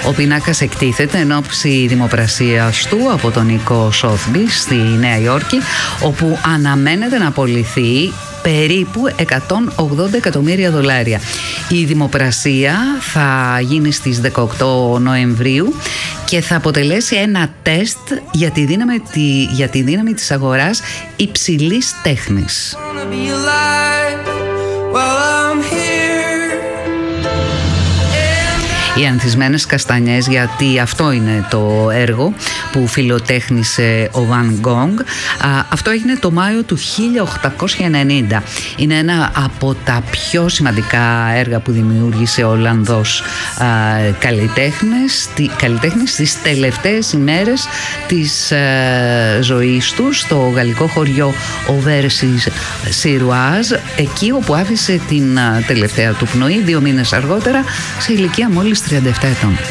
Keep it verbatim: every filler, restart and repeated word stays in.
Ο πίνακας εκτίθεται εν ώψη δημοπρασίας του από τον Νίκο Σόθμπι στη Νέα Υόρκη, όπου αναμένεται να απολυθεί περίπου εκατόν ογδόντα εκατομμύρια δολάρια. Η δημοπρασία θα γίνει στις δεκαοκτώ Νοεμβρίου και θα αποτελέσει ένα τεστ για τη δύναμη, τη, για τη δύναμη της αγοράς υψηλής τέχνης. Οι ανθισμένες καστανιές, γιατί αυτό είναι το έργο που φιλοτέχνησε ο Βαν Γκόγκ. Αυτό έγινε το Μάιο του χίλια οκτακόσια ενενήντα. Είναι ένα από τα πιο σημαντικά έργα που δημιούργησε ο Ολλανδός α, καλλιτέχνης, τη, καλλιτέχνης στις τελευταίες ημέρες της α, ζωής του στο γαλλικό χωριό Οβέρ-σιρ-Σιρουάζ, εκεί όπου άφησε την α, τελευταία του πνοή δύο μήνες αργότερα, σε ηλικία μόλις τριάντα επτά ετών.